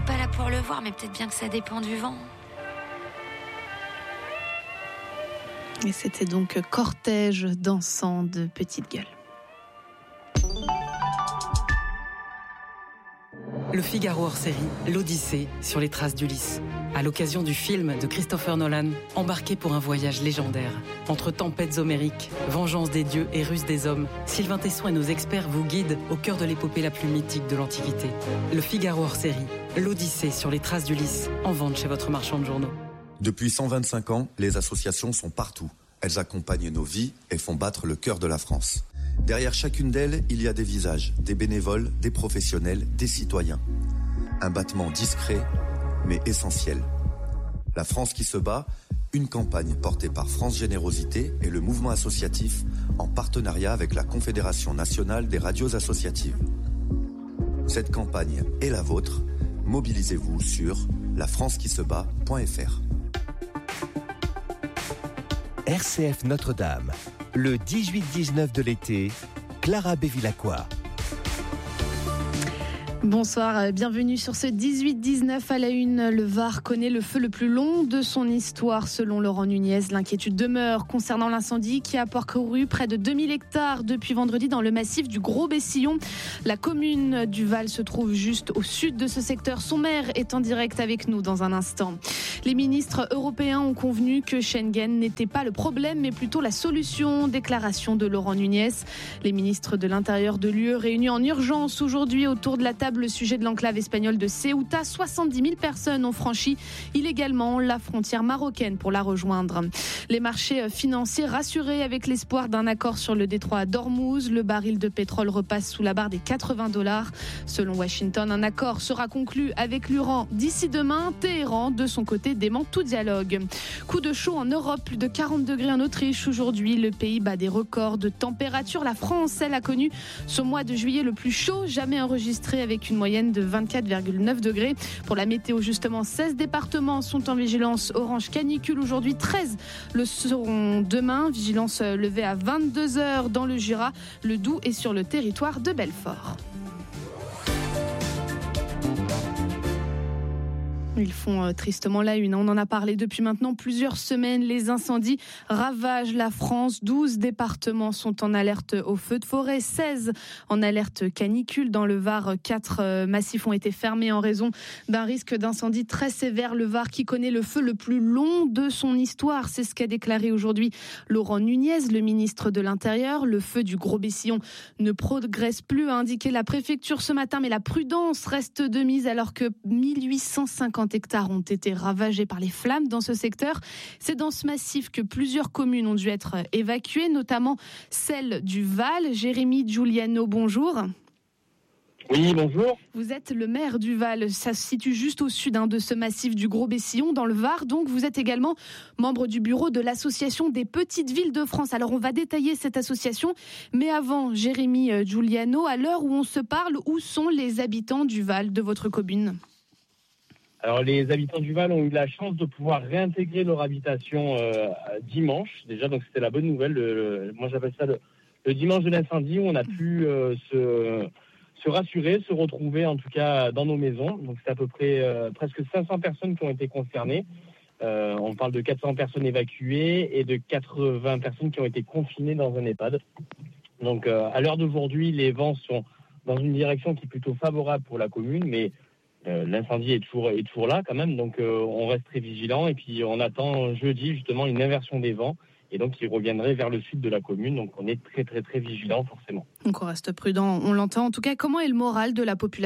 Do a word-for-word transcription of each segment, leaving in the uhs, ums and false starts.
serais pas là pour le voir, mais peut-être bien que ça dépend du vent. Et c'était donc Cortège dansant de Petite Gueule. Le Figaro hors série, l'Odyssée sur les traces d'Ulysse. À l'occasion du film de Christopher Nolan, embarqué pour un voyage légendaire. Entre tempêtes homériques, vengeance des dieux et ruse des hommes, Sylvain Tesson et nos experts vous guident au cœur de l'épopée la plus mythique de l'Antiquité. Le Figaro hors série, l'Odyssée sur les traces d'Ulysse, en vente chez votre marchand de journaux. Depuis cent vingt-cinq ans, les associations sont partout. Elles accompagnent nos vies et font battre le cœur de la France. Derrière chacune d'elles, il y a des visages, des bénévoles, des professionnels, des citoyens. Un battement discret, mais essentiel. La France qui se bat, une campagne portée par France Générosité et le mouvement associatif en partenariat avec la Confédération nationale des radios associatives. Cette campagne est la vôtre. Mobilisez-vous sur la france qui se bat point f r. R C F Notre-Dame, le dix-huit dix-neuf de l'été, Clara Bevilacqua. Bonsoir, bienvenue sur ce dix-huit dix-neuf à la une. Le Var connaît le feu le plus long de son histoire selon Laurent Nunez. L'inquiétude demeure concernant l'incendie qui a parcouru près de deux mille hectares depuis vendredi dans le massif du Gros-Bessillon. La commune du Val se trouve juste au sud de ce secteur. Son maire est en direct avec nous dans un instant. Les ministres européens ont convenu que Schengen n'était pas le problème mais plutôt la solution. Déclaration de Laurent Nunez. Les ministres de l'Intérieur de l'U E réunis en urgence aujourd'hui autour de la table le sujet de l'enclave espagnole de Ceuta. soixante-dix mille personnes ont franchi illégalement la frontière marocaine pour la rejoindre. Les marchés financiers rassurés avec l'espoir d'un accord sur le détroit d'Ormuz. Le baril de pétrole repasse sous la barre des quatre-vingts dollars. Selon Washington, un accord sera conclu avec l'Iran d'ici demain. Téhéran, de son côté, dément tout dialogue. Coup de chaud en Europe, plus de quarante degrés en Autriche. Aujourd'hui, le pays bat des records de température. La France, elle, a connu son mois de juillet le plus chaud jamais enregistré avec une moyenne de vingt-quatre virgule neuf degrés. Pour la météo, justement, seize départements sont en vigilance orange canicule aujourd'hui, treize le seront demain. Vigilance levée à vingt-deux heures dans le Jura, le Doubs et sur le territoire de Belfort. Ils font euh, tristement la une. On en a parlé depuis maintenant plusieurs semaines. Les incendies ravagent la France. douze départements sont en alerte au feu de forêt. seize en alerte canicule. Dans le Var, quatre euh, massifs ont été fermés en raison d'un risque d'incendie très sévère. Le Var qui connaît le feu le plus long de son histoire. C'est ce qu'a déclaré aujourd'hui Laurent Nunez, le ministre de l'Intérieur. Le feu du Gros-Bessillon ne progresse plus, a indiqué la préfecture ce matin. Mais la prudence reste de mise alors que mille huit cent cinquante hectares ont été ravagés par les flammes dans ce secteur. C'est dans ce massif que plusieurs communes ont dû être évacuées, notamment celle du Val. Jérémy Giuliano, bonjour. Oui, bonjour. Vous êtes le maire du Val. Ça se situe juste au sud hein, de ce massif du Gros-Bessillon, dans le Var. Donc, vous êtes également membre du bureau de l'Association des Petites Villes de France. Alors, on va détailler cette association. Mais avant, Jérémy Giuliano, à l'heure où on se parle, où sont les habitants du Val, de votre commune ? Alors, les habitants du Val ont eu la chance de pouvoir réintégrer leur habitation euh, dimanche. Déjà, donc c'était la bonne nouvelle. Le, le, moi, j'appelle ça le, le dimanche de l'incendie où on a pu euh, se, se rassurer, se retrouver en tout cas dans nos maisons. Donc, c'est à peu près euh, presque cinq cents personnes qui ont été concernées. Euh, on parle de quatre cents personnes évacuées et de quatre-vingts personnes qui ont été confinées dans un EHPAD. Donc, euh, à l'heure d'aujourd'hui, les vents sont dans une direction qui est plutôt favorable pour la commune, mais Euh, l'incendie est toujours, est toujours là quand même, donc euh, on reste très vigilant et puis on attend jeudi justement une inversion des vents et donc il reviendrait vers le sud de la commune, donc on est très très très vigilant forcément. Donc on reste prudent, on l'entend. En tout cas, comment est le moral de la population ?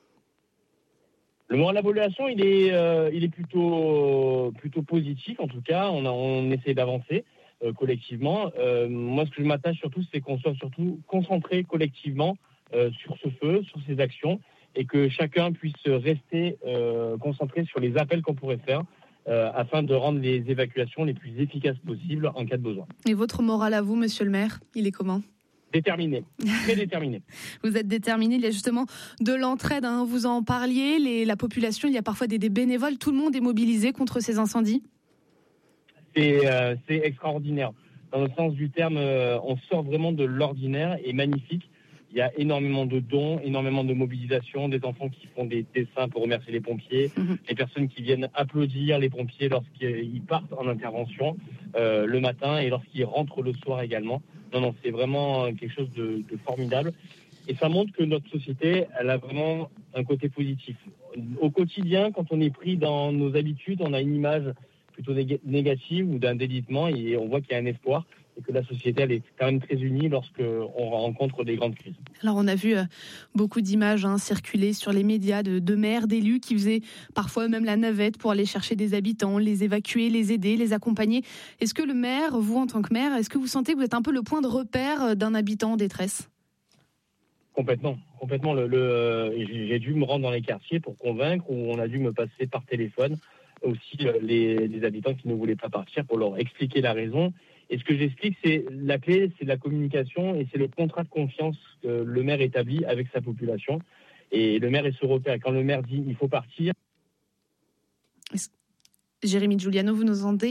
Le moral de la population, il est, euh, il est plutôt, plutôt positif en tout cas, on, a, on essaie d'avancer euh, collectivement. Euh, moi ce que je m'attache surtout, c'est qu'on soit surtout concentré collectivement euh, sur ce feu, sur ces actions, et que chacun puisse rester euh, concentré sur les appels qu'on pourrait faire euh, afin de rendre les évacuations les plus efficaces possibles en cas de besoin. Et votre moral à vous, monsieur le maire, il est comment ? Déterminé, très déterminé. Vous êtes déterminé, il y a justement de l'entraide, hein, vous en parliez, les, la population, il y a parfois des, des bénévoles, tout le monde est mobilisé contre ces incendies ? C'est, euh, c'est extraordinaire. Dans le sens du terme, euh, on sort vraiment de l'ordinaire et magnifique. il y a énormément de dons, énormément de mobilisation, des enfants qui font des dessins pour remercier les pompiers, mmh. les personnes qui viennent applaudir les pompiers lorsqu'ils partent en intervention euh, le matin et lorsqu'ils rentrent le soir également. Non, non, c'est vraiment quelque chose de, de formidable. Et ça montre que notre société, elle a vraiment un côté positif. Au quotidien, quand on est pris dans nos habitudes, on a une image plutôt nég- négative ou d'un délitement et on voit qu'il y a un espoir et que la société, elle est quand même très unie lorsqu'on rencontre des grandes crises. Alors, on a vu euh, beaucoup d'images hein, circuler sur les médias de, de maires, d'élus qui faisaient parfois même la navette pour aller chercher des habitants, les évacuer, les aider, les accompagner. Est-ce que le maire, vous en tant que maire, est-ce que vous sentez que vous êtes un peu le point de repère d'un habitant en détresse ? Complètement, complètement. Le, le, j'ai dû me rendre dans les quartiers pour convaincre, ou on a dû me passer par téléphone aussi les, les habitants qui ne voulaient pas partir pour leur expliquer la raison. Et ce que j'explique, c'est la clé, c'est la communication et c'est le contrat de confiance que le maire établit avec sa population. Et le maire est ce repère. Quand le maire dit il faut partir. Jérémy Giuliano, vous nous entendez ?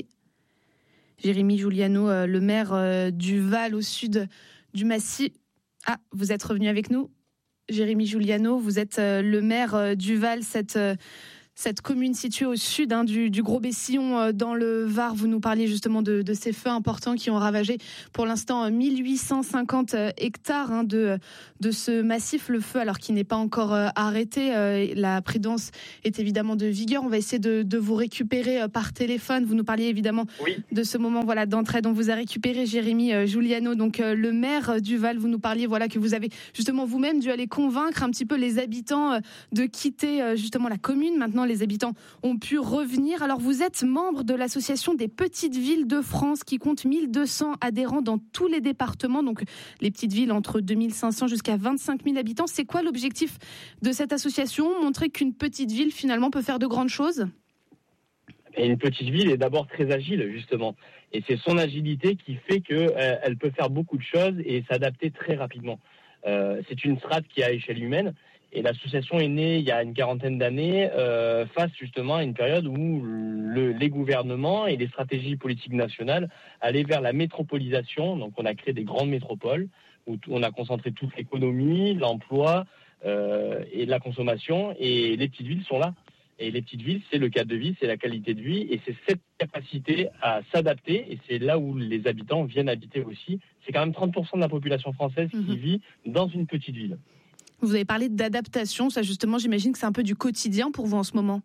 Jérémy Giuliano, euh, le maire euh, du Val au sud du Massif. Ah, vous êtes revenu avec nous, Jérémy Giuliano. Vous êtes euh, le maire euh, du Val, cette, euh, cette commune située au sud hein, du, du Gros-Bessillon euh, dans le Var. Vous nous parliez justement de, de ces feux importants qui ont ravagé pour l'instant mille huit cent cinquante hectares hein, de, de ce massif. Le feu, alors qu'il n'est pas encore euh, arrêté, euh, la prudence est évidemment de vigueur. On va essayer de, de vous récupérer euh, par téléphone. Vous nous parliez évidemment oui. de ce moment voilà, d'entraide. On vous a récupéré, Jérémy euh, Giuliano, donc euh, le maire du Val. Vous nous parliez voilà, que vous avez justement vous-même dû aller convaincre un petit peu les habitants euh, de quitter euh, justement la commune. Maintenant, les habitants ont pu revenir. Alors, vous êtes membre de l'association des petites villes de France qui compte mille deux cents adhérents dans tous les départements. Donc, les petites villes entre deux mille cinq cents jusqu'à vingt-cinq mille habitants. C'est quoi l'objectif de cette association ? Montrer qu'une petite ville, finalement, peut faire de grandes choses ? Et une petite ville est d'abord très agile, justement. Et c'est son agilité qui fait qu'elle euh, peut faire beaucoup de choses et s'adapter très rapidement. Euh, c'est une strate qui est à échelle humaine. Et l'association est née il y a une quarantaine d'années euh, face justement à une période où le, les gouvernements et les stratégies politiques nationales allaient vers la métropolisation. Donc on a créé des grandes métropoles où on a concentré toute l'économie, l'emploi euh, et la consommation. Et les petites villes sont là. Et les petites villes, c'est le cadre de vie, c'est la qualité de vie. Et c'est cette capacité à s'adapter. Et c'est là où les habitants viennent habiter aussi. C'est quand même trente pour cent de la population française mmh. qui vit dans une petite ville. Vous avez parlé d'adaptation, ça justement, j'imagine que c'est un peu du quotidien pour vous en ce moment.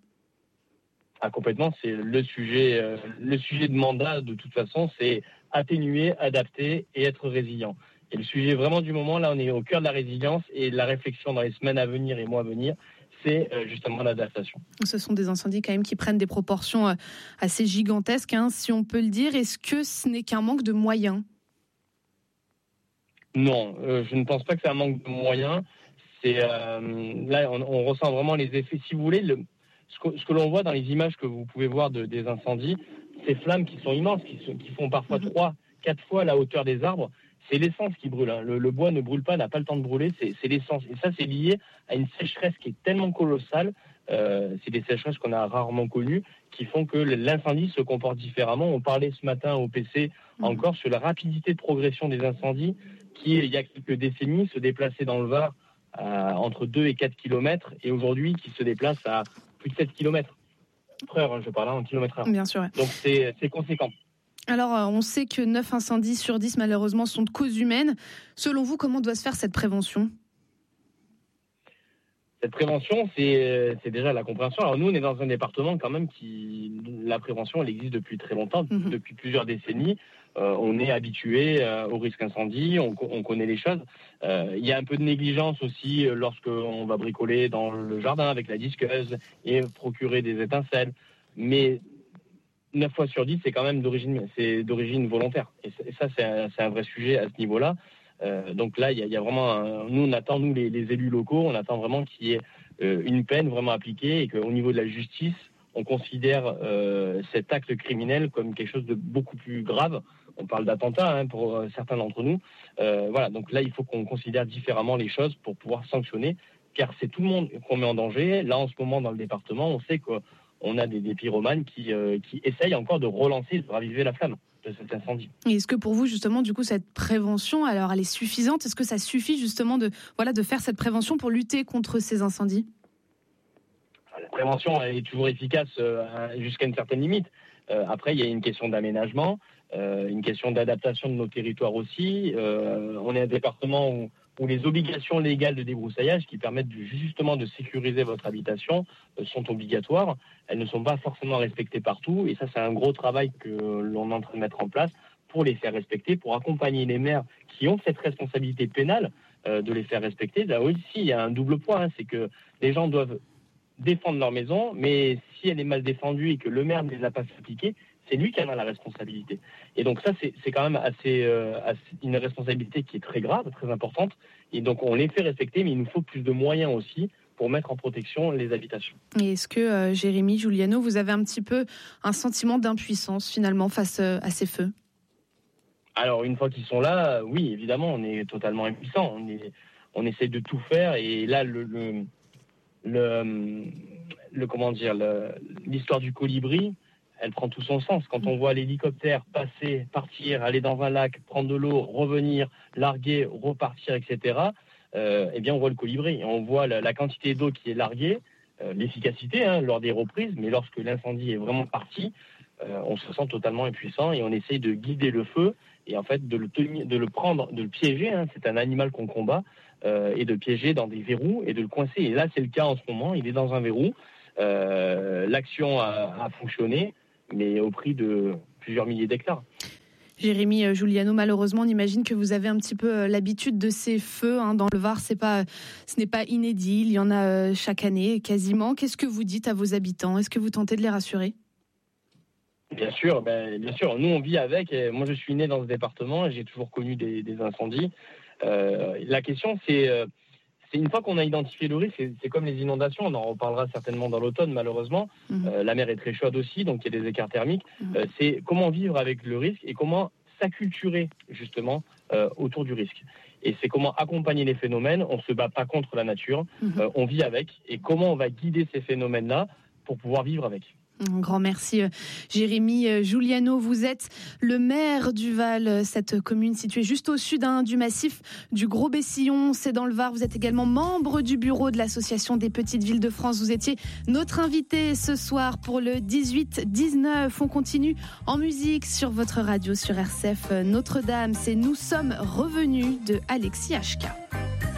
Ah, complètement, c'est le sujet, euh, le sujet de mandat de toute façon, c'est atténuer, adapter et être résilient. Et le sujet vraiment du moment, là, on est au cœur de la résilience et la réflexion dans les semaines à venir et mois à venir, c'est euh, justement l'adaptation. Ce sont des incendies quand même qui prennent des proportions euh, assez gigantesques, hein, si on peut le dire. Est-ce que ce n'est qu'un manque de moyens ? Non, euh, je ne pense pas que c'est un manque de moyens. C'est, euh, là, on, on ressent vraiment les effets. Si vous voulez, le, ce, que, ce que l'on voit dans les images que vous pouvez voir de, des incendies, ces flammes qui sont immenses, qui, sont, qui font parfois trois, quatre fois la hauteur des arbres, c'est l'essence qui brûle. Hein. Le, le bois ne brûle pas, n'a pas le temps de brûler, c'est, c'est l'essence. Et ça, c'est lié à une sécheresse qui est tellement colossale. Euh, c'est des sécheresses qu'on a rarement connues, qui font que l'incendie se comporte différemment. On parlait ce matin au P C encore sur la rapidité de progression des incendies, qui, il y a quelques décennies, se déplaçaient dans le Var à entre deux et quatre kilomètres, et aujourd'hui qui se déplace à plus de sept kilomètres par heure, hein, je parle en kilomètres heure. Bien sûr. Ouais. Donc c'est, c'est conséquent. Alors, on sait que neuf incendies sur dix, malheureusement, sont de cause humaine. Selon vous, comment doit se faire cette prévention ? Cette prévention, c'est, c'est déjà la compréhension. Alors nous, on est dans un département quand même qui... La prévention, elle existe depuis très longtemps, mmh. depuis plusieurs décennies. Euh, on est habitué euh, au risque incendie, on, on connaît les choses. Euh, il y a un peu de négligence aussi euh, lorsqu'on va bricoler dans le jardin avec la disqueuse et procurer des étincelles. Mais neuf fois sur dix, c'est quand même d'origine, c'est d'origine volontaire. Et, et ça, c'est un, c'est un vrai sujet à ce niveau-là. Euh, donc là, il y a, il y a vraiment... Un, nous, on attend, nous, les, les élus locaux, on attend vraiment qu'il y ait euh, une peine vraiment appliquée et qu'au niveau de la justice, on considère euh, cet acte criminel comme quelque chose de beaucoup plus grave. On parle d'attentat hein, pour euh, certains d'entre nous. Euh, voilà, donc là, il faut qu'on considère différemment les choses pour pouvoir sanctionner, car c'est tout le monde qu'on met en danger. Là, en ce moment, dans le département, on sait qu'on on a des, des pyromanes qui, euh, qui essayent encore de relancer, de raviver la flamme de cet incendie. Et est-ce que pour vous, justement, du coup, cette prévention, alors elle est suffisante? Est-ce que ça suffit justement de, voilà, de faire cette prévention pour lutter contre ces incendies? La prévention, elle est toujours efficace euh, jusqu'à une certaine limite. Euh, après, il y a une question d'aménagement, euh, une question d'adaptation de nos territoires aussi. Euh, on est un département où, où les obligations légales de débroussaillage qui permettent de, justement de sécuriser votre habitation euh, sont obligatoires. Elles ne sont pas forcément respectées partout. Et ça, c'est un gros travail que l'on est en train de mettre en place pour les faire respecter, pour accompagner les maires qui ont cette responsabilité pénale euh, de les faire respecter. Là aussi, il y a un double point, hein, c'est que les gens doivent défendre leur maison, mais si elle est mal défendue et que le maire ne les a pas fait appliquer, c'est lui qui en a la responsabilité. Et donc ça, c'est, c'est quand même assez, euh, assez une responsabilité qui est très grave, très importante. Et donc on les fait respecter, mais il nous faut plus de moyens aussi pour mettre en protection les habitations. Et est-ce que, euh, Jérémy Juliano, vous avez un petit peu un sentiment d'impuissance finalement face euh, à ces feux? Alors une fois qu'ils sont là, oui, évidemment, on est totalement impuissant. On, est, on essaie de tout faire et là, le... le Le, le comment dire, le, l'histoire du colibri, elle prend tout son sens. Quand on voit l'hélicoptère passer, partir, aller dans un lac, prendre de l'eau, revenir, larguer, repartir, et cetera. Euh, eh bien, on voit le colibri. Et on voit la, la quantité d'eau qui est larguée, euh, l'efficacité hein, lors des reprises, mais lorsque l'incendie est vraiment parti, euh, on se sent totalement impuissant et on essaye de guider le feu et en fait de le tenir, de le prendre, de le piéger. Hein, c'est un animal qu'on combat. Euh, et de piéger dans des verrous et de le coincer. Et là, c'est le cas en ce moment. Il est dans un verrou. Euh, l'action a, a fonctionné, mais au prix de plusieurs milliers d'hectares. Jérémy Juliano, malheureusement, on imagine que vous avez un petit peu l'habitude de ces feux hein, dans le Var. C'est pas, ce n'est pas inédit. Il y en a chaque année, quasiment. Qu'est-ce que vous dites à vos habitants? Est-ce que vous tentez de les rassurer? Bien sûr, ben, bien sûr. Nous, on vit avec. Et moi, je suis né dans ce département et j'ai toujours connu des, des incendies. Euh, la question, c'est, euh, c'est une fois qu'on a identifié le risque, c'est, c'est comme les inondations, on en reparlera certainement dans l'automne, malheureusement. Mmh. Euh, la mer est très chaude aussi, donc il y a des écarts thermiques. Mmh. Euh, c'est comment vivre avec le risque et comment s'acculturer, justement, euh, autour du risque. Et c'est comment accompagner les phénomènes. On ne se bat pas contre la nature, mmh. euh, on vit avec. Et comment on va guider ces phénomènes-là pour pouvoir vivre avec. Un grand merci Jérémy Juliano, vous êtes le maire du Val, cette commune située juste au sud hein, du massif du Gros-Bessillon, c'est dans le Var. Vous êtes également membre du bureau de l'association des petites villes de France. Vous étiez notre invité ce soir pour le dix-huit dix-neuf. On continue en musique sur votre radio, sur R C F Notre-Dame. C'est Nous sommes revenus de Alexis H K.